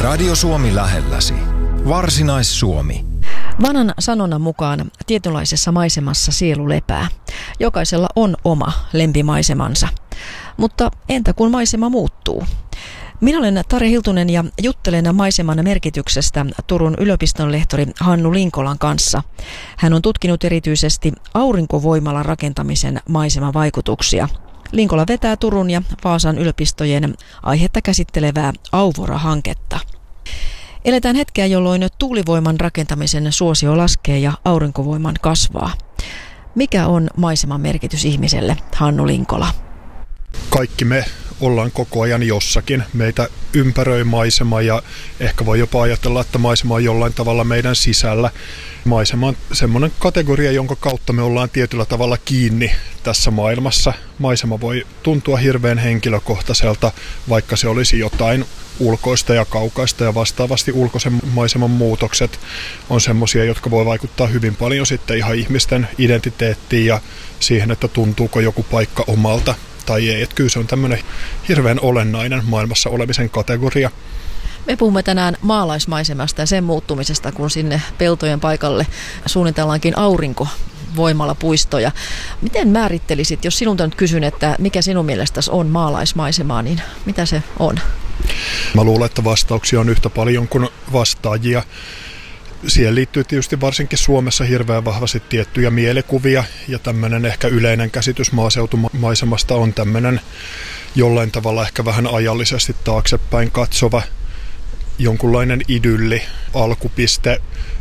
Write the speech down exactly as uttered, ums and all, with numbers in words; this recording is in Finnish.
Radio Suomi lähelläsi. Varsinais-Suomi. Vanhan sanonnan mukaan tietynlaisessa maisemassa sielu lepää. Jokaisella on oma lempimaisemansa. Mutta entä kun maisema muuttuu? Minä olen Tarja Hiltunen ja juttelen maiseman merkityksestä Turun yliopiston lehtori Hannu Linkolan kanssa. Hän on tutkinut erityisesti aurinkovoimalan rakentamisen maisemavaikutuksia. Linkola vetää Turun ja Vaasan yliopistojen aihetta käsittelevää Auvora-hanketta. Eletään hetkeä, jolloin tuulivoiman rakentamisen suosio laskee ja aurinkovoiman kasvaa. Mikä on maiseman merkitys ihmiselle, Hannu Linkola? Kaikki me ollaan koko ajan jossakin. Meitä ympäröi maisema ja ehkä voi jopa ajatella, että maisema on jollain tavalla meidän sisällä. Maisema on semmoinen kategoria, jonka kautta me ollaan tietyllä tavalla kiinni tässä maailmassa. Maisema voi tuntua hirveän henkilökohtaiselta, vaikka se olisi jotain ulkoista ja kaukaista, ja vastaavasti ulkoisen maiseman muutokset on semmoisia, jotka voi vaikuttaa hyvin paljon sitten ihan ihmisten identiteettiin ja siihen, että tuntuuko joku paikka omalta tai ei. Että kyllä se on tämmöinen hirveän olennainen maailmassa olemisen kategoria. Me puhumme tänään maalaismaisemasta ja sen muuttumisesta, kun sinne peltojen paikalle suunnitellaankin aurinkovoimalapuistoja. Miten määrittelisit, jos sinulta nyt kysyn, että mikä sinun mielestäsi on maalaismaisemaa, niin mitä se on? Mä luulen, että vastauksia on yhtä paljon kuin vastaajia. Siihen liittyy tietysti varsinkin Suomessa hirveän vahvasti tiettyjä mielikuvia, ja tämmöinen ehkä yleinen käsitys maaseutumaisemasta on tämmöinen jollain tavalla ehkä vähän ajallisesti taaksepäin katsova jonkunlainen idylli, alkupiste,